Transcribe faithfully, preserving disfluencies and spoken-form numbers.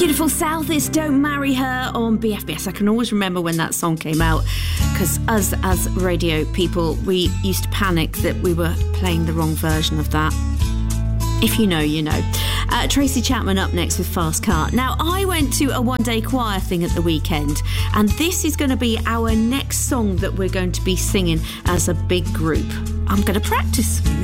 Beautiful South is Don't Marry Her on B F B S. I can always remember when that song came out because us as radio people, we used to panic that we were playing the wrong version of that. If you know, you know. Uh, Tracy Chapman up next with Fast Car. Now, I went to a one-day choir thing at the weekend, and this is going to be our next song that we're going to be singing as a big group. I'm going to practice.